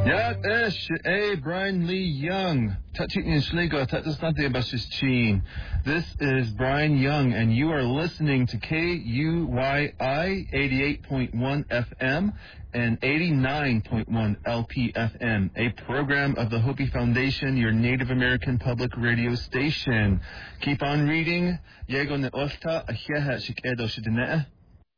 Ja, ish. Hey, Brian Lee Young. Tachik Schligo, Tatasnante Bashishin. This is Brian Young, and you are listening to KUYI 88.1 FM and 89.1 LPFM, a program of the Hopi Foundation, your Native American public radio station. Keep on reading. Yego ne ofta, ahyeha shikedo shidine.